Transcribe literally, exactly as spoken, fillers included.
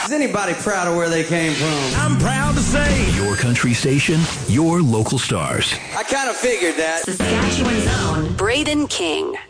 Is anybody proud of where they came from? I'm proud to say, your country station, your local stars. I kind of figured that. Saskatchewan's own Braden King.